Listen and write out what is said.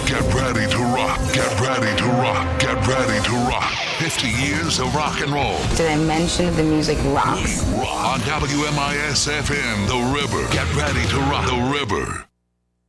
Get ready to rock. Get ready to rock. Get ready to rock. 50 years of rock and roll. Did I mention the music rocks? On WMIS FM, The River. Get ready to rock. The River.